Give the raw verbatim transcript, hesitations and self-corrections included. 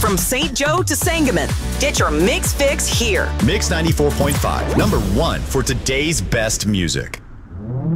From Saint Joe to Sangamon, get your mix fix here. Mix ninety-four point five, number one for today's best music.